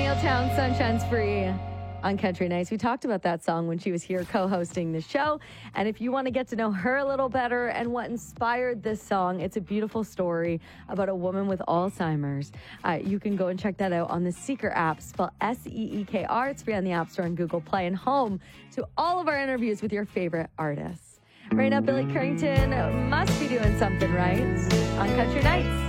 Neil Town, Sunshine's Free on Country Nights. We talked about that song when she was here co-hosting the show. And if you want to get to know her a little better and what inspired this song, it's a beautiful story about a woman with Alzheimer's. You can go and check that out on the Seeker app, spelled Seekr. It's free on the App Store and Google Play, and home to all of our interviews with your favorite artists. Right now, Billy Currington must be doing something right on Country Nights.